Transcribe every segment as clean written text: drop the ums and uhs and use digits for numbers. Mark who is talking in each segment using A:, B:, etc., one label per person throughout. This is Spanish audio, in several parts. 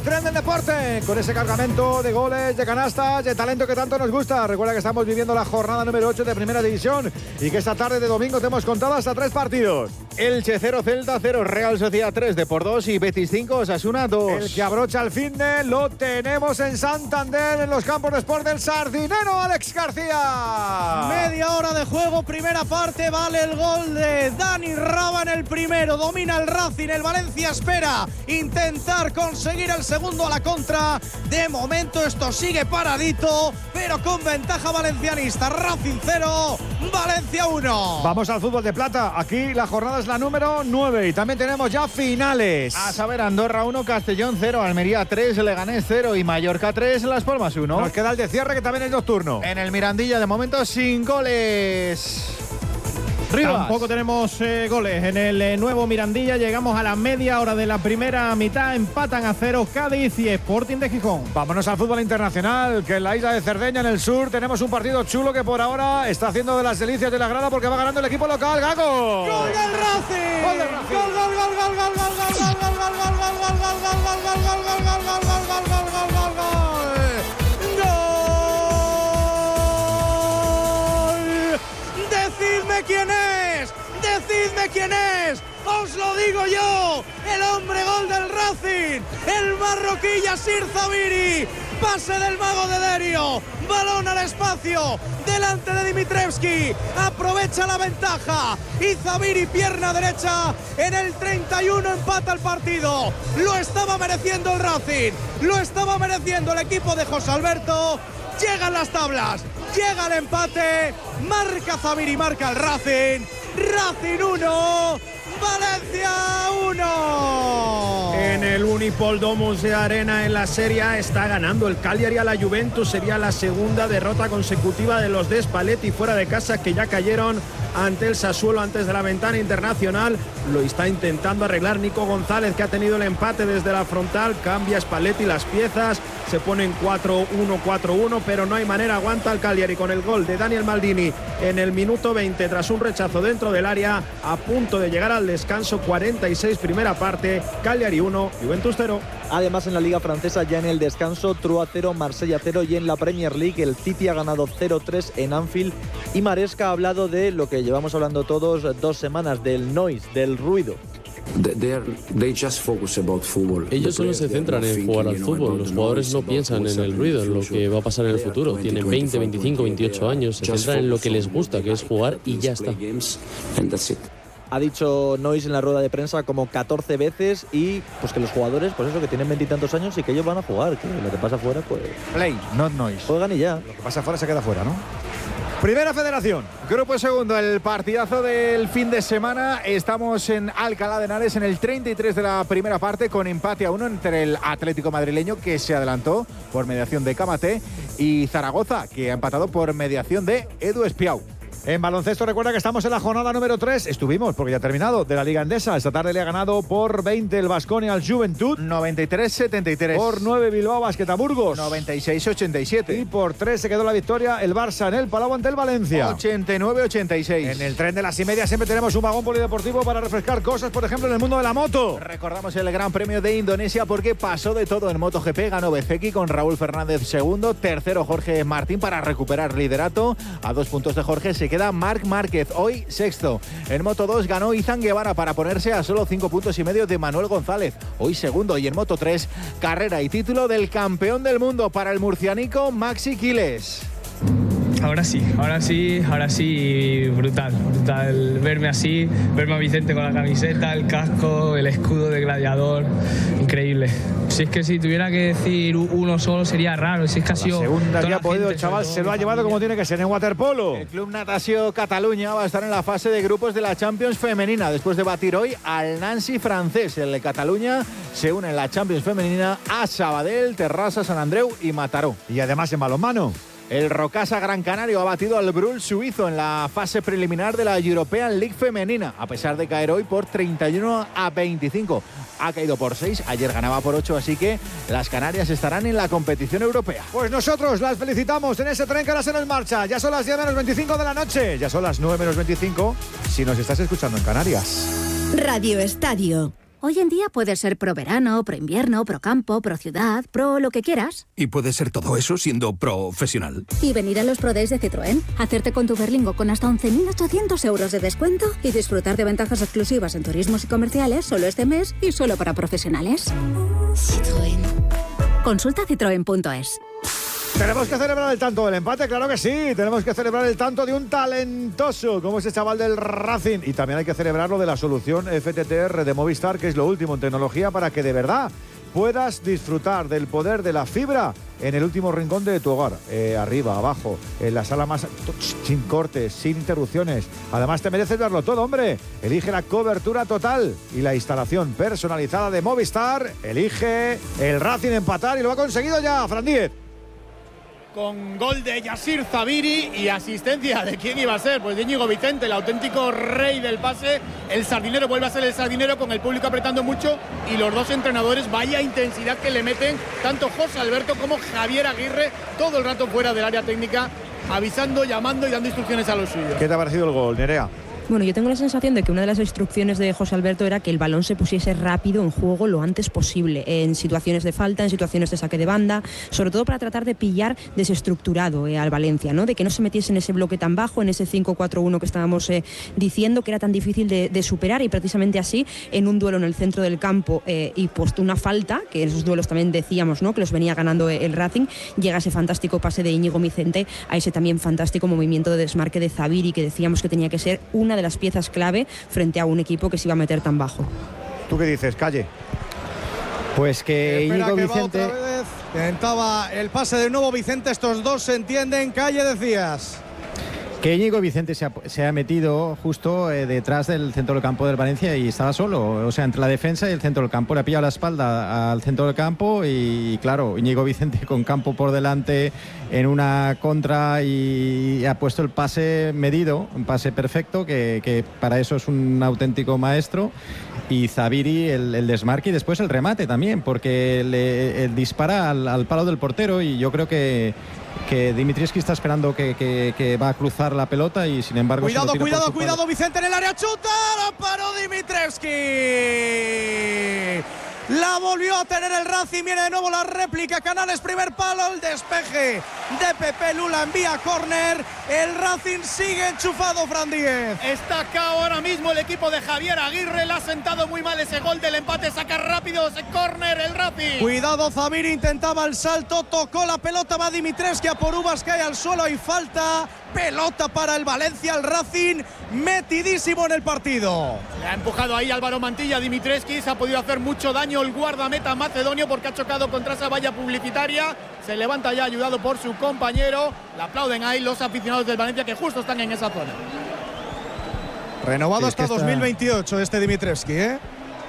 A: tren del deporte, con ese cargamento de goles, de canastas, de talento que tanto nos gusta. Recuerda que estamos viviendo la jornada número 8 de Primera División y que esta tarde de domingo te hemos contado hasta 3 partidos.
B: Elche 0, Celta 0, Real Sociedad 3, Depor 2 y Betis 5, Osasuna 2.
A: El que abrocha el finde lo tenemos en Santander, en los campos de Sport del Sardinero, Alex García.
C: Media hora de juego, primera parte, vale el gol de Dani Raba en el primero. Domina el Racing, el Valencia espera intentar conseguir el segundo a la contra. De momento esto sigue paradito, pero con ventaja valencianista. Racing 0, Valencia 1.
A: Vamos al fútbol de plata. Aquí la jornada es la número 9 y también tenemos ya finales.
B: A saber, Andorra 1, Castellón 0, Almería 3, Leganés 0 y Mallorca 3, Las Palmas 1.
A: Nos queda el de cierre, que también es nocturno.
B: En el Mirandilla de momento sin goles.
C: Rivas.
D: Tampoco tenemos goles en el nuevo Mirandilla. Llegamos a la media hora de la primera mitad. Empatan a 0 Cádiz y Sporting de Gijón.
A: Vámonos al fútbol internacional, que en la isla de Cerdeña, en el sur, tenemos un partido chulo que por ahora está haciendo de las delicias de la grada porque va ganando el equipo local. ¡Gago!
C: ¡Gol del Racing!
A: ¡Gol del Racing!
C: ¡Gol, gol, gol, gol, gol, gol, gol, gol, gol, gol, gol, gol, gol, gol, ¡decidme quién es! ¡Decidme quién es! ¡Os lo digo yo! ¡El hombre gol del Racing! ¡El marroquí Yassir Zabiri! ¡Pase del mago de Derio! ¡Balón al espacio! ¡Delante de Dimitrevski! ¡Aprovecha la ventaja! Y Zabiri, pierna derecha, en el 31 empata el partido. ¡Lo estaba mereciendo el Racing! ¡Lo estaba mereciendo el equipo de José Alberto! Llegan las tablas, llega el empate, marca Zabiri, marca el Racing. Racing 1, Valencia 1.
D: En el Unipol Domus de Arena en la Serie A está ganando el Cagliari a la Juventus. Sería la segunda derrota consecutiva de los de Spalletti fuera de casa, que ya cayeron ante el Sassuolo antes de la ventana internacional. Lo está intentando arreglar Nico González, que ha tenido el empate desde la frontal. Cambia Spalletti las piezas, se ponen 4-1, 4-1, pero no hay manera. Aguanta el Cagliari con el gol de Daniel Maldini en el minuto 20 tras un rechazo dentro del área, a punto de llegar al descanso. 46 primera parte, Cagliari 1, Juventus 0.
E: Además, en la Liga Francesa, ya en el descanso, Troyes 0, Marsella 0, y en la Premier League el City ha ganado 0-3 en Anfield. Y Maresca ha hablado de lo que llevamos hablando todos 2 semanas, del noise, del ruido.
F: Ellos solo se centran en jugar al fútbol. Los jugadores no piensan en el ruido, en lo que va a pasar en el futuro. Tienen 20, 25, 28 años. Se centran en lo que les gusta, que es jugar, y ya está.
E: Ha dicho Nois en la rueda de prensa como 14 veces, y pues que los jugadores, pues eso, que tienen 20 y tantos años y que ellos van a jugar, que lo que pasa afuera, pues...
A: Play, not noise.
E: Juegan y ya.
A: Lo que pasa afuera se queda afuera, ¿no? Primera Federación.
B: Grupo segundo, el partidazo del fin de semana. Estamos en Alcalá de Henares en el 33 de la primera parte, con empate a 1 entre el Atlético madrileño, que se adelantó por mediación de Camaté, y Zaragoza, que ha empatado por mediación de Edu Espiau.
A: En baloncesto, recuerda que estamos en la jornada número 3. Estuvimos, porque ya ha terminado, de la Liga Endesa. Esta tarde le ha ganado por 20 el Baskonia al Juventud.
B: 93-73.
A: Por 9 Bilbao Basket a Burgos.
B: 96-87.
A: Y por 3 se quedó la victoria el Barça en el Palau ante el Valencia.
B: 89-86.
A: En el tren de las y media siempre tenemos un vagón polideportivo para refrescar cosas, por ejemplo, en el mundo de la moto.
B: Recordamos el Gran Premio de Indonesia, porque pasó de todo en MotoGP. Ganó Bezeki con Raúl Fernández segundo. Tercero Jorge Martín para recuperar liderato. A 2 puntos de Jorge se queda Marc Márquez, hoy sexto. En Moto 2 ganó Izan Guevara para ponerse a solo 5 puntos y medio de Manuel González, hoy segundo. Y en Moto 3, carrera y título del campeón del mundo para el murcianico Maxi Quiles.
G: Ahora sí, brutal verme así, verme a Vicente con la camiseta, el casco, el escudo de gladiador, increíble. Si es que si tuviera que decir uno solo sería raro, si es que ha sido...
A: La segunda que ha podido, el chaval se lo ha llevado como tiene que ser en waterpolo.
B: El Club Natació Cataluña va a estar en la fase de grupos de la Champions femenina, después de batir hoy al Nancy francés. El de Cataluña se une en la Champions femenina a Sabadell, Terrassa, Sant Andreu y Mataró.
A: Y además en balonmano,
B: el Rocasa Gran Canario ha batido al Brul suizo en la fase preliminar de la European League femenina, a pesar de caer hoy por 31-25. Ha caído por 6, ayer ganaba por 8, así que las Canarias estarán en la competición europea.
A: Pues nosotros las felicitamos en ese tren que ahora se nos marcha. Ya son las 10 menos 25 de la noche, ya son las 9 menos 25 si nos estás escuchando en Canarias.
H: Radio Estadio. Hoy en día puedes ser pro verano, pro invierno, pro campo, pro ciudad, pro lo que quieras.
I: ¿Y puedes ser todo eso siendo profesional?
H: Y venir a los Pro Days de Citroën, hacerte con tu Berlingo con hasta 11.800 euros de descuento y disfrutar de ventajas exclusivas en turismos y comerciales solo este mes y solo para profesionales. Citroën. Consulta citroen.es.
A: Tenemos que celebrar el tanto del empate, claro que sí. Tenemos que celebrar el tanto de un talentoso como ese chaval del Racing. Y también hay que celebrar lo de la solución FTTR de Movistar, que es lo último en tecnología para que de verdad puedas disfrutar del poder de la fibra en el último rincón de tu hogar. Arriba, abajo, en la sala más... sin cortes, sin interrupciones. Además te mereces verlo todo, hombre. Elige la cobertura total y la instalación personalizada de Movistar. Elige el Racing empatar y lo ha conseguido ya, Fran Díez.
C: Con gol de Yasir Zabiri y asistencia de quién iba a ser, pues de Íñigo Vicente, el auténtico rey del pase. El sardinero vuelve a ser el sardinero, con el público apretando mucho, y los dos entrenadores, vaya intensidad que le meten, tanto José Alberto como Javier Aguirre, todo el rato fuera del área técnica, avisando, llamando y dando instrucciones a los suyos.
A: ¿Qué te ha parecido el gol, Nerea?
J: Bueno, yo tengo la sensación de que una de las instrucciones de José Alberto era que el balón se pusiese rápido en juego lo antes posible, en situaciones de falta, en situaciones de saque de banda, sobre todo para tratar de pillar desestructurado al Valencia, ¿no? De que no se metiese en ese bloque tan bajo, en ese 5-4-1 que estábamos diciendo que era tan difícil de superar, y precisamente así, en un duelo en el centro del campo y puesto una falta, que en esos duelos también decíamos, ¿no?, que los venía ganando el Racing, llega ese fantástico pase de Íñigo Vicente a ese también fantástico movimiento de desmarque de Zabiri, que decíamos que tenía que ser una de las piezas clave frente a un equipo que se iba a meter tan bajo.
A: ¿Tú qué dices, Calle?
K: Pues que Íñigo Vicente...
C: Otra vez. Intentaba el pase de nuevo Vicente, estos dos se entienden. Calle, decías.
K: Que Íñigo Vicente se ha metido justo detrás del centro del campo del Valencia y estaba solo, o sea, entre la defensa y el centro del campo. Le ha pillado la espalda al centro del campo y claro, Íñigo Vicente con campo por delante en una contra y ha puesto el pase medido, un pase perfecto, que para eso es un auténtico maestro. Y Zabiri el desmarque y después el remate también, porque le dispara al palo del portero, y yo creo que Dimitrievski está esperando que va a cruzar la pelota y sin embargo...
C: Cuidado, Vicente en el área, chuta, la paró Dimitrievski. La volvió a tener el Racing, viene de nuevo la réplica, Canales, primer palo, el despeje de Pepe Lula, envía a córner, el Racing sigue enchufado, Fran Díez. Está acá ahora mismo el equipo de Javier Aguirre, le ha sentado muy mal ese gol del empate, saca rápido ese córner el Racing. Cuidado, Zabiri intentaba el salto, tocó la pelota, va Dimitrievski a por uvas, cae al suelo y falta. Pelota para el Valencia, el Racing metidísimo en el partido. Le ha empujado ahí Álvaro Mantilla, Dimitrievski, se ha podido hacer mucho daño el guardameta macedonio porque ha chocado contra esa valla publicitaria. Se levanta ya ayudado por su compañero. Le aplauden ahí los aficionados del Valencia que justo están en esa zona. Renovado hasta 2028 este Dimitrievski, ¿eh?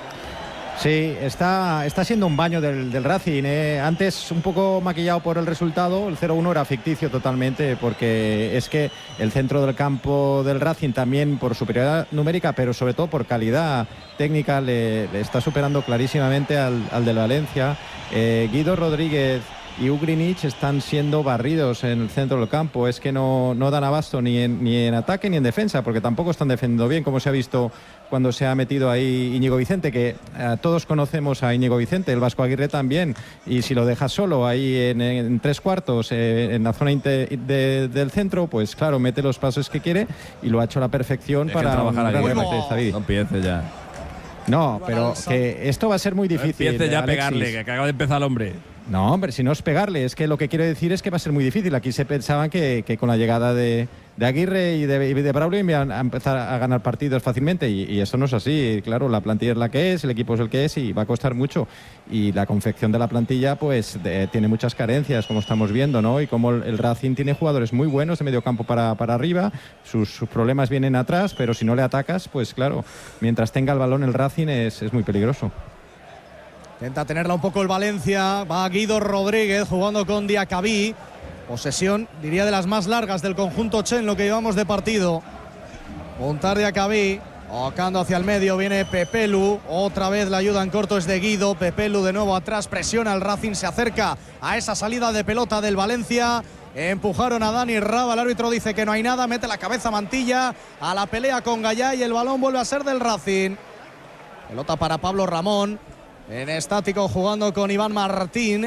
K: Sí, está siendo un baño del Racing. Antes un poco maquillado por el resultado, el 0-1 era ficticio totalmente, porque es que el centro del campo del Racing también por superioridad numérica, pero sobre todo por calidad técnica le está superando clarísimamente al del Valencia. Guido Rodríguez y Ugrinic están siendo barridos en el centro del campo. Es que no dan abasto ni en ataque ni en defensa, porque tampoco están defendiendo bien, como se ha visto cuando se ha metido ahí Íñigo Vicente, que todos conocemos a Íñigo Vicente, el Vasco Aguirre también, y si lo dejas solo ahí en tres cuartos en la zona del centro, pues claro, mete los pasos que quiere y lo ha hecho a la perfección para trabajar ahí.
L: No empiece ya.
K: No, pero que esto va a ser muy difícil.
L: Empiece ya a pegarle, que acaba de empezar el hombre.
K: No, hombre, si no es pegarle, es que lo que quiero decir es que va a ser muy difícil. Aquí se pensaban que con la llegada de Aguirre y de Braulio iban a empezar a ganar partidos fácilmente y eso no es así. Claro, la plantilla es la que es, el equipo es el que es y va a costar mucho. Y la confección de la plantilla pues tiene muchas carencias, como estamos viendo, ¿no? Y como el Racing tiene jugadores muy buenos de medio campo para arriba, sus problemas vienen atrás, pero si no le atacas, pues claro, mientras tenga el balón el Racing es muy peligroso.
C: Intenta tenerla un poco el Valencia. Va Guido Rodríguez jugando con Diacabí. Posesión, diría, de las más largas del conjunto Che en lo que llevamos de partido. Montar Diacabí. Tocando hacia el medio, viene Pepelu. Otra vez la ayuda en corto es de Guido. Pepelu de nuevo atrás, presiona el Racing. Se acerca a esa salida de pelota del Valencia. Empujaron a Dani Raba. El árbitro dice que no hay nada. Mete la cabeza Mantilla a la pelea con Gallá y el balón vuelve a ser del Racing. Pelota para Pablo Ramón. En estático jugando con Iván Martín.